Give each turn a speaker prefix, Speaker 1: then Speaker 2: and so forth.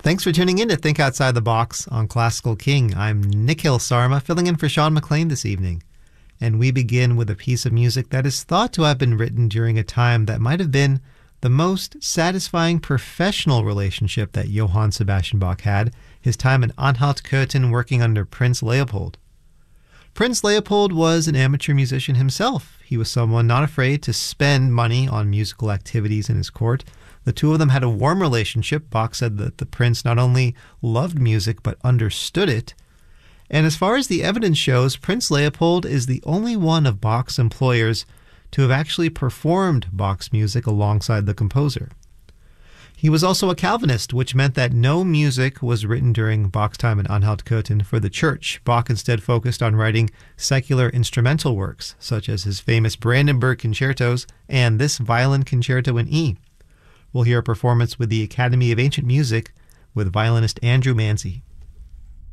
Speaker 1: Thanks for tuning in to Think Outside the Box on Classical King. I'm Nikhil Sarma, filling in for Sean McLean this evening. And we begin with a piece of music that is thought to have been written during a time that might have been the most satisfying professional relationship that Johann Sebastian Bach had, his time in Anhalt-Köthen working under Prince Leopold. Prince Leopold was an amateur musician himself. He was someone not afraid to spend money on musical activities in his court. The two of them had a warm relationship. Bach said that the prince not only loved music but understood it. And as far as the evidence shows, Prince Leopold is the only one of Bach's employers to have actually performed Bach's music alongside the composer. He was also a Calvinist, which meant that no music was written during Bach's time in Anhalt-Köthen for the church. Bach instead focused on writing secular instrumental works, such as his famous Brandenburg concertos and this violin concerto in E. We'll hear a performance with the Academy of Ancient Music with violinist Andrew Manzi.